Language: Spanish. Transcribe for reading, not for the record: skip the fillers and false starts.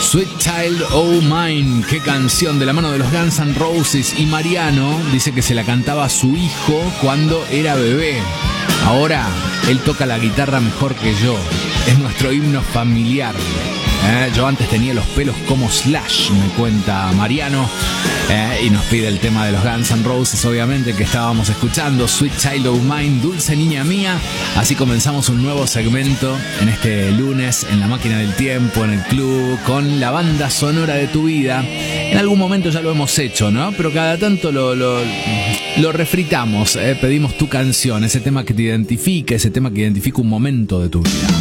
Sweet Child O' Mine, qué canción, de la mano de los Guns N' Roses. Y Mariano dice que se la cantaba a su hijo cuando era bebé. Ahora él toca la guitarra mejor que yo. Es nuestro himno familiar. Yo antes tenía los pelos como Slash, me cuenta Mariano. Y nos pide el tema de los Guns N' Roses, obviamente, que estábamos escuchando, Sweet Child O' Mine, Dulce Niña Mía. Así comenzamos un nuevo segmento en este lunes en La Máquina del Tiempo, en el club, con la banda sonora de tu vida. En algún momento ya lo hemos hecho, ¿no? Pero cada tanto lo refritamos, pedimos tu canción, ese tema que te identifique, ese tema que identifica un momento de tu vida.